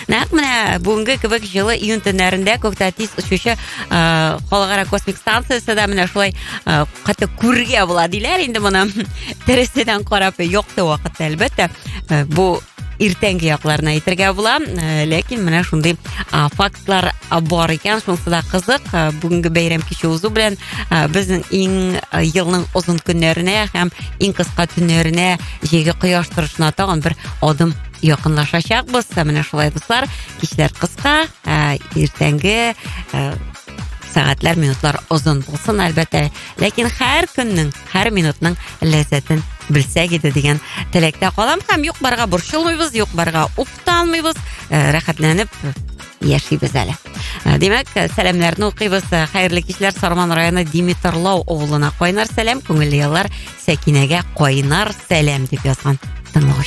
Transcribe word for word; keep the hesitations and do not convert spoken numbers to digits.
Нәкъ менә бүгенге кебек җылы июнь төннәрендә күктә тиз очучы халыкара космик станциясе дә менә шулай каты күргә була диләр. Инде моны тәрәзәдән карап якты вакытта әлбәттә бу иртәнге якларына әйтергә була, ләкин менә шундый фактлар бар икән, шунысы да кызык. Бүгенге бәйрәм киче узу белән безнең иң елның озын көннәренә һәм иң кыска төннәренә җәйге кояш торышына тагын бер адым якынлашачакбыз. Менә шулай дуслар, кичләр кыска, иртәнге сәгатьләр, минутлар озын булсын әлбәттә, ләкин һәр көннең, һәр минутның ләззәтен белсәк иде дигән теләктә калам һәм юк барга борчылмыйбыз, юк барга уфтанмыйбыз, рәхәтләнеп яшибез әле. Димәк, сәламнәрне укыйбыз. Хәерле кичләр, Сарман районы Димитрлау авылына кайнар сәлам, күңелле еллар Сәкинәгә кайнар сәлам дип язган.